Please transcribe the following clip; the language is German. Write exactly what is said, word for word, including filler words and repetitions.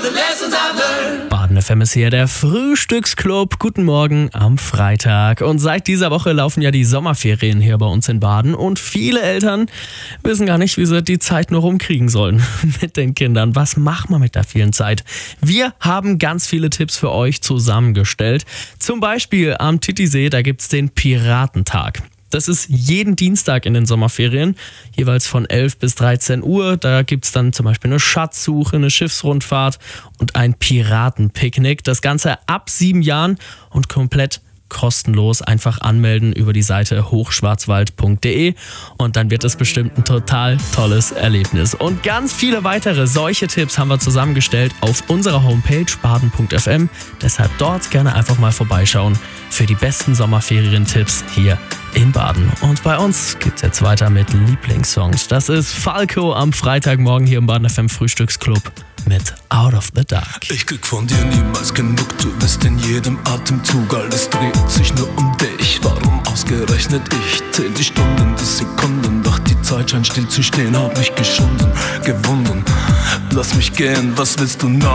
Baden F M ist hier der Frühstücksclub. Guten Morgen am Freitag. Und seit dieser Woche laufen ja die Sommerferien hier bei uns in Baden. Und viele Eltern wissen gar nicht, wie sie die Zeit nur rumkriegen sollen mit den Kindern. Was macht man mit der vielen Zeit? Wir haben ganz viele Tipps für euch zusammengestellt. Zum Beispiel am Titisee, da gibt's den Piratentag. Das ist jeden Dienstag in den Sommerferien, jeweils von elf bis dreizehn Uhr. Da gibt's dann zum Beispiel eine Schatzsuche, eine Schiffsrundfahrt und ein Piratenpicknick. Das Ganze ab sieben Jahren und komplett kostenlos. Einfach anmelden über die Seite hochschwarzwald punkt de und dann wird es bestimmt ein total tolles Erlebnis. Und ganz viele weitere solche Tipps haben wir zusammengestellt auf unserer Homepage baden punkt f m. Deshalb dort gerne einfach mal vorbeischauen für die besten Sommerferien-Tipps hier in Baden. Und bei uns geht's jetzt weiter mit Lieblingssongs. Das ist Falco am Freitagmorgen hier im Baden F M Frühstücksclub mit Out of the Dark. Ich krieg von dir niemals genug, du bist in jedem Atemzug, alles dreht sich nur um dich. Warum ausgerechnet ich? Zähl die Stunden, die Sekunden, doch die Zeit scheint still zu stehen. Hab mich geschunden, gewunden, lass mich gehen, was willst du noch?